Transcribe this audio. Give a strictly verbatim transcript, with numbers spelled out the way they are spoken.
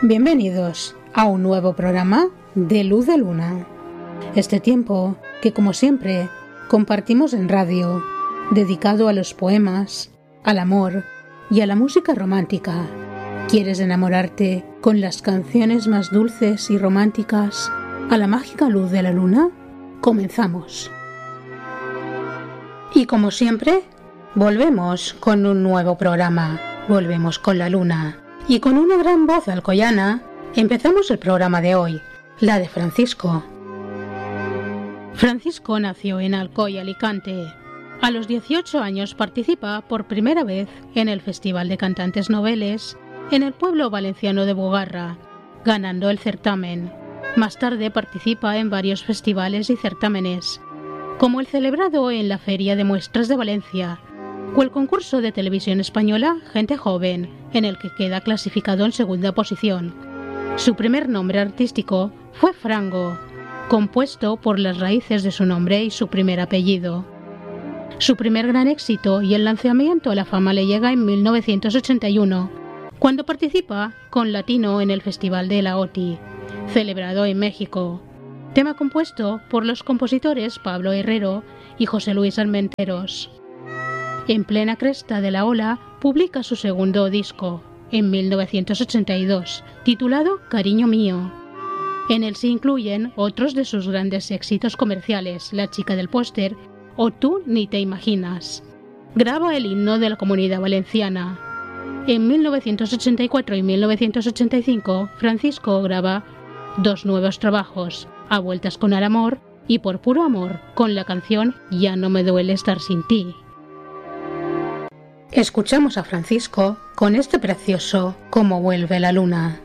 Bienvenidos a un nuevo programa de Luz de Luna. Este tiempo que, como siempre, compartimos en radio, dedicado a los poemas, al amor y a la música romántica. ¿Quieres enamorarte con las canciones más dulces y románticas a la mágica luz de la luna? Comenzamos. Y como siempre, volvemos con un nuevo programa. Volvemos con la luna. Y con una gran voz alcoyana, empezamos el programa de hoy, la de Francisco. Francisco nació en Alcoy, Alicante. A los dieciocho años participa por primera vez en el Festival de Cantantes Noveles en el pueblo valenciano de Bugarra, ganando el certamen. Más tarde participa en varios festivales y certámenes, como el celebrado en la Feria de Muestras de Valencia, o el concurso de televisión española Gente Joven, en el que queda clasificado en segunda posición. Su primer nombre artístico fue Frango, compuesto por las raíces de su nombre y su primer apellido. Su primer gran éxito y el lanzamiento a la fama le llega en mil novecientos ochenta y uno, cuando participa con Latino en el Festival de la O T I, celebrado en México. Tema compuesto por los compositores Pablo Herrero y José Luis Armenteros. En plena cresta de la ola, publica su segundo disco, en mil novecientos ochenta y dos, titulado Cariño Mío. En él se incluyen otros de sus grandes éxitos comerciales, La chica del póster o Tú ni te imaginas. Graba el himno de la Comunidad Valenciana. En mil novecientos ochenta y cuatro y mil novecientos ochenta y cinco, Francisco graba dos nuevos trabajos, A vueltas con el amor y Por puro amor, con la canción Ya no me duele estar sin ti. Escuchamos a Francisco con este precioso Como vuelve la luna.